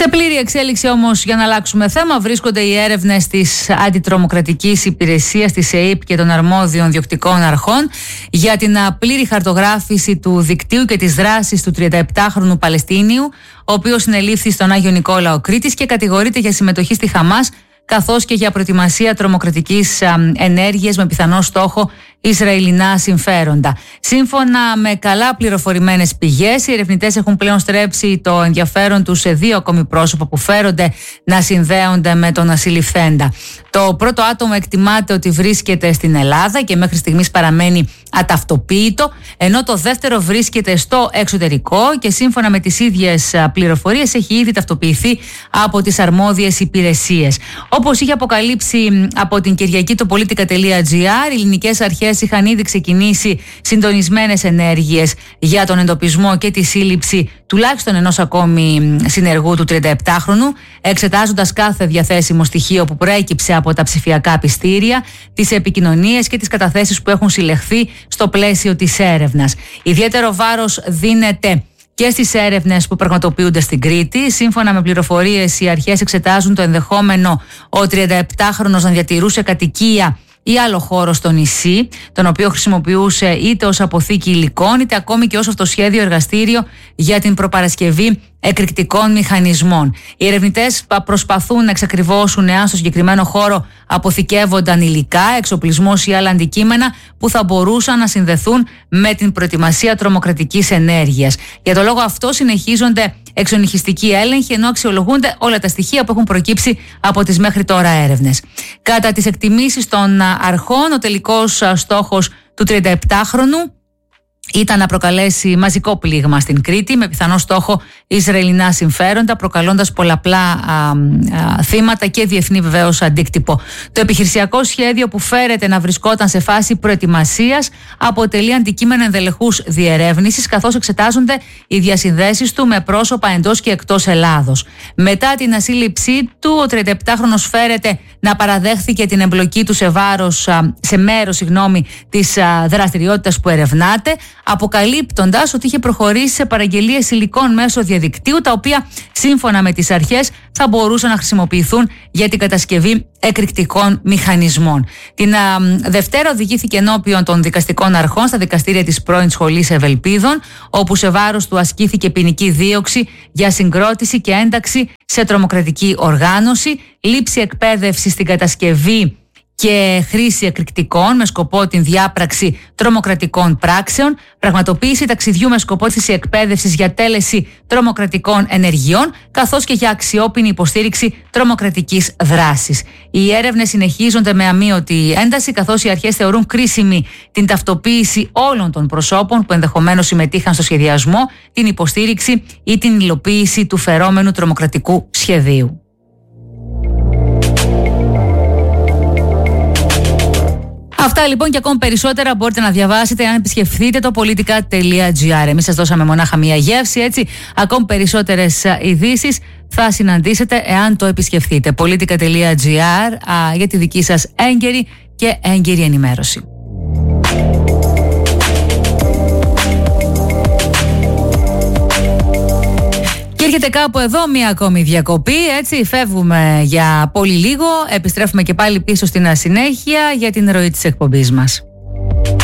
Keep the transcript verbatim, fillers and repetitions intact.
Σε πλήρη εξέλιξη όμως, για να αλλάξουμε θέμα, βρίσκονται οι έρευνες της Αντιτρομοκρατικής Υπηρεσίας, της ΕΕΠ και των αρμόδιων διοκτικών αρχών για την πλήρη χαρτογράφηση του δικτύου και της δράσης του τριανταεπτάχρονου Παλαιστίνιου, ο οποίος συνελήφθη στον Άγιο Νικόλαο Κρήτης και κατηγορείται για συμμετοχή στη Χαμάς, καθώς και για προετοιμασία τρομοκρατικής ενέργειας με πιθανό στόχο Ισραηλινά συμφέροντα. Σύμφωνα με καλά πληροφορημένες πηγές, οι ερευνητές έχουν πλέον στρέψει το ενδιαφέρον τους σε δύο ακόμη πρόσωπα που φέρονται να συνδέονται με τον ασυλληφθέντα. Το πρώτο άτομο εκτιμάται ότι βρίσκεται στην Ελλάδα και μέχρι στιγμής παραμένει αταυτοποίητο, ενώ το δεύτερο βρίσκεται στο εξωτερικό και σύμφωνα με τις ίδιες πληροφορίες έχει ήδη ταυτοποιηθεί από τις αρμόδιες υπηρεσίες. Όπως είχε αποκαλύψει από την Κυριακή το Politica τελεία τζι άρ, οι ελληνικές αρχές είχαν ήδη ξεκινήσει συντονισμένες ενέργειες για τον εντοπισμό και τη σύλληψη τουλάχιστον ενός ακόμη συνεργού του τριανταεπτάχρονου, εξετάζοντας κάθε διαθέσιμο στοιχείο που προέκυψε από τα ψηφιακά πιστήρια, τις επικοινωνίες και τις καταθέσεις που έχουν συλλεχθεί στο πλαίσιο της έρευνας. Ιδιαίτερο βάρος δίνεται και στις έρευνες που πραγματοποιούνται στην Κρήτη. Σύμφωνα με πληροφορίες, οι αρχές εξετάζουν το ενδεχόμενο ο τριανταεπτάχρονος να διατηρούσε κατοικία ή άλλο χώρο στο νησί, τον οποίο χρησιμοποιούσε είτε ως αποθήκη υλικών είτε ακόμη και ως αυτοσχέδιο εργαστήριο για την προπαρασκευή εκρηκτικών μηχανισμών. Οι ερευνητές προσπαθούν να εξακριβώσουν εάν στο συγκεκριμένο χώρο αποθηκεύονταν υλικά, εξοπλισμός ή άλλα αντικείμενα που θα μπορούσαν να συνδεθούν με την προετοιμασία τρομοκρατικής ενέργειας. Για το λόγο αυτό συνεχίζονται εξονυχιστικοί έλεγχοι, ενώ αξιολογούνται όλα τα στοιχεία που έχουν προκύψει από τις μέχρι τώρα έρευνες. Κατά τις εκτιμήσεις των αρχών, ο τελικός στόχος του τριανταεπτάχρονου ήταν να προκαλέσει μαζικό πλήγμα στην Κρήτη με πιθανό στόχο Ισραηλινά συμφέροντα, προκαλώντας πολλαπλά α, α, θύματα και διεθνή βεβαίως αντίκτυπο. Το επιχειρησιακό σχέδιο, που φέρεται να βρισκόταν σε φάση προετοιμασίας, αποτελεί αντικείμενο ενδελεχούς διερεύνησης, καθώς εξετάζονται οι διασυνδέσεις του με πρόσωπα εντός και εκτός Ελλάδος. Μετά την ασύλληψή του, ο τριανταεπτάχρονος φέρεται να παραδέχθηκε την εμπλοκή του σε, βάρος, σε μέρος συγγνώμη, της δραστηριότητας που ερευνάται, αποκαλύπτοντας ότι είχε προχωρήσει σε παραγγελίες υλικών μέσω διαδικτύου, τα οποία σύμφωνα με τις αρχές θα μπορούσαν να χρησιμοποιηθούν για την κατασκευή εκρηκτικών μηχανισμών. Την α, Δευτέρα οδηγήθηκε ενώπιον των δικαστικών αρχών στα δικαστήρια της πρώην Σχολής Ευελπίδων, όπου σε βάρος του ασκήθηκε ποινική δίωξη για συγκρότηση και ένταξη σε τρομοκρατική οργάνωση, λήψη εκπαίδευση στην κατασκευή και χρήση εκρηκτικών με σκοπό την διάπραξη τρομοκρατικών πράξεων, πραγματοποίηση ταξιδιού με σκοπό της εκπαίδευσης για τέλεση τρομοκρατικών ενεργειών, καθώς και για αξιόπινη υποστήριξη τρομοκρατικής δράσης. Οι έρευνες συνεχίζονται με αμείωτη ένταση, καθώς οι αρχές θεωρούν κρίσιμη την ταυτοποίηση όλων των προσώπων που ενδεχομένως συμμετείχαν στο σχεδιασμό, την υποστήριξη ή την υλοποίηση του φερόμενου τρομοκρατικού σχεδίου. Αυτά λοιπόν και ακόμη περισσότερα μπορείτε να διαβάσετε αν επισκεφθείτε το Politica τελεία τζι άρ. Εμείς σας δώσαμε μονάχα μία γεύση, έτσι. Ακόμη περισσότερες ειδήσεις θα συναντήσετε εάν το επισκεφθείτε. Politica τελεία τζι άρ για τη δική σας έγκαιρη και έγκυρη ενημέρωση. Και έρχεται κάπου εδώ μία ακόμη διακοπή, έτσι, φεύγουμε για πολύ λίγο, επιστρέφουμε και πάλι πίσω στην συνέχεια για την ροή της εκπομπής μας.